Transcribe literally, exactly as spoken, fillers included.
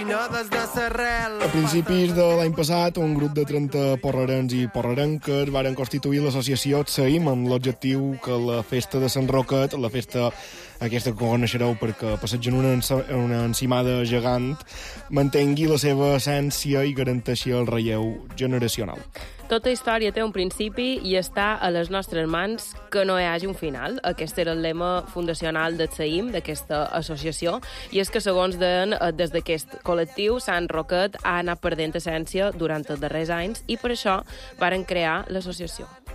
A principis de l'any passat, un grup de trenta porrerens i porrerenques varen constituir l'associació Tsaïm amb l'objectiu que la festa de Sant Roquet, la festa aquesta que coneixereu perquè passegen una, una encimada gegant, mantengui la seva essència i garanteixi el relleu generacional. Tota història té un principi i està a les nostres mans que no hi hagi un final. Aquest era el lema fundacional del Tsaïm, d'aquesta associació, i és que, segons deien, des d'aquest col·lectiu, Sant Roquet ha anat perdent essència durant els darrers anys i per això varen crear l'associació.